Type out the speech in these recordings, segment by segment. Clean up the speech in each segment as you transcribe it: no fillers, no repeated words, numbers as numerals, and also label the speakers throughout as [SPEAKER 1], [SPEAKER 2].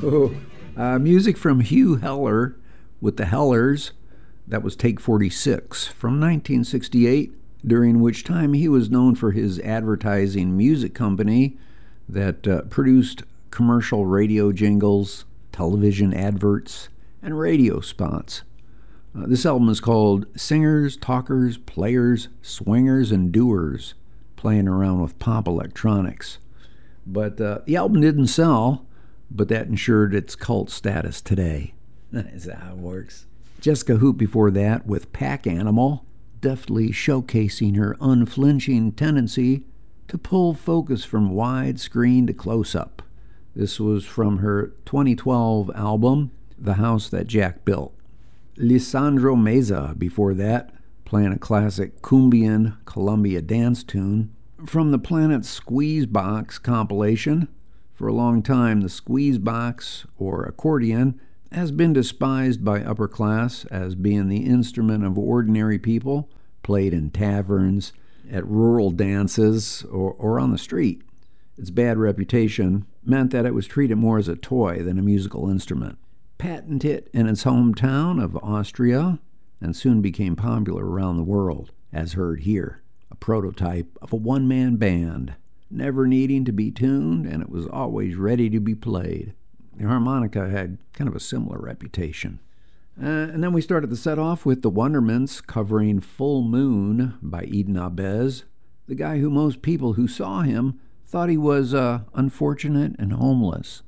[SPEAKER 1] Music from Hugh Heller with the Hellers. That was Take 46 from 1968, during which time he was known for his advertising music company that produced commercial radio jingles, television adverts, and radio spots. This album is called Singers, Talkers, Players, Swingers, and Doers, playing around with pop electronics. But the album didn't sell, but that ensured its cult status today. That's how it works. Jessica Hoop before that with Pack Animal, deftly showcasing her unflinching tendency to pull focus from widescreen to close-up. This was from her 2012 album, The House That Jack Built. Lisandro Meza before that, playing a classic Cumbian Columbia dance tune from the Planet Squeezebox compilation. For a long time, the squeezebox, or accordion, has been despised by upper class as being the instrument of ordinary people, played in taverns, at rural dances, or on the street. Its bad reputation meant that it was treated more as a toy than a musical instrument. Patented it in its hometown of Austria, and soon became popular around the world, as heard here. A prototype of a one-man band, never needing to be tuned, and it was always ready to be played. The harmonica had kind of a similar reputation. And then we started the set off with the Wonderments covering Full Moon by Eden Abez, the guy who most people who saw him thought he was unfortunate and homeless.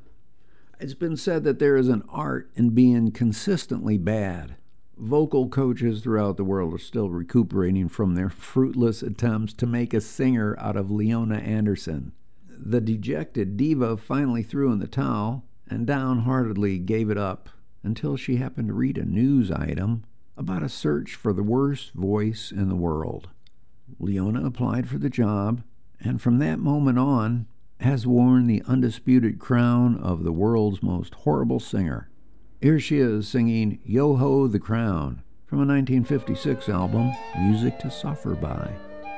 [SPEAKER 1] It's been said that there is an art in being consistently bad. Vocal coaches throughout the world are still recuperating from their fruitless attempts to make a singer out of Leona Anderson. The dejected diva finally threw in the towel and downheartedly gave it up until she happened to read a news item about a search for the worst voice in the world. Leona applied for the job, and from that moment on has worn the undisputed crown of the world's most horrible singer. Here she is singing Yo-Ho the Crown from a 1956 album, Music to Suffer By.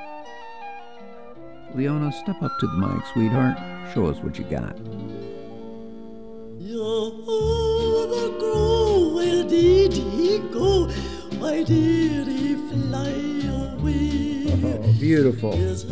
[SPEAKER 1] Leona, step up to the mic, sweetheart. Show us what you got.
[SPEAKER 2] Yo-ho the crow, where did he go? Why did he fly away?
[SPEAKER 1] Oh, beautiful.